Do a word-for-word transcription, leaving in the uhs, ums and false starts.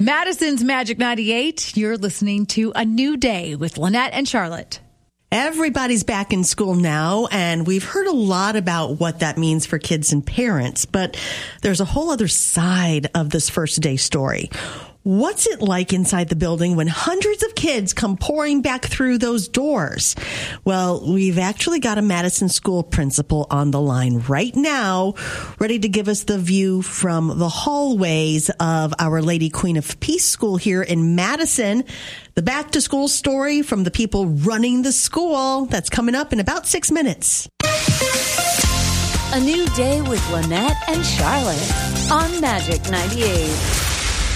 Madison's Magic ninety-eight. You're listening to A New Day with Lynette and Charlotte. Everybody's back in school now, and we've heard a lot about what that means for kids and parents, but there's a whole other side of this first day story. What's it like inside the building when hundreds of kids come pouring back through those doors? Well, we've actually got a Madison school principal on the line right now, ready to give us the view from the hallways of Our Lady Queen of Peace School here in Madison. The back to school story from the people running the school. That's coming up in about six minutes. A New Day with Lynette and Charlotte on Magic ninety-eight.